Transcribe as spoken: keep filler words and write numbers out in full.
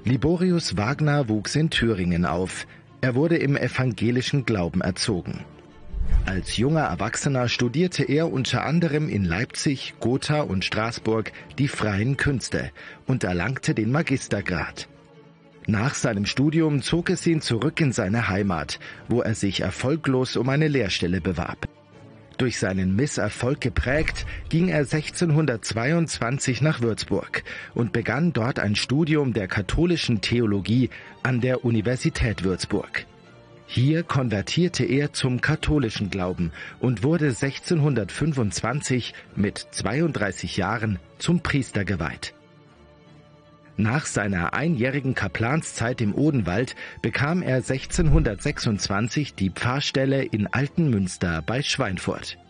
Liborius Wagner wuchs in Thüringen auf. Er wurde im evangelischen Glauben erzogen. Als junger Erwachsener studierte er unter anderem in Leipzig, Gotha und Straßburg die freien Künste und erlangte den Magistergrad. Nach seinem Studium zog es ihn zurück in seine Heimat, wo er sich erfolglos um eine Lehrstelle bewarb. Durch seinen Misserfolg geprägt, ging er sechzehnhundertzweiundzwanzig nach Würzburg und begann dort ein Studium der katholischen Theologie an der Universität Würzburg. Hier konvertierte er zum katholischen Glauben und wurde sechzehnhundertfünfundzwanzig mit zweiunddreißig Jahren zum Priester geweiht. Nach seiner einjährigen Kaplanszeit im Odenwald bekam er sechzehnhundertsechsundzwanzig die Pfarrstelle in Altenmünster bei Schweinfurt.